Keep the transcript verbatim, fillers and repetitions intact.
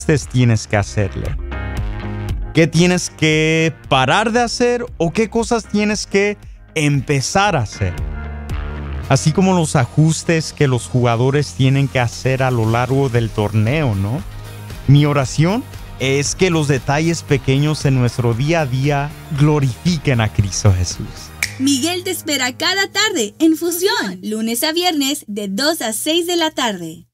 tienes que hacerle? ¿Qué tienes que parar de hacer o qué cosas tienes que empezar a hacer? Así como los ajustes que los jugadores tienen que hacer a lo largo del torneo, ¿no? Mi oración es que los detalles pequeños en nuestro día a día glorifiquen a Cristo Jesús. Miguel te espera cada tarde en Fusión, lunes a viernes de dos a seis de la tarde.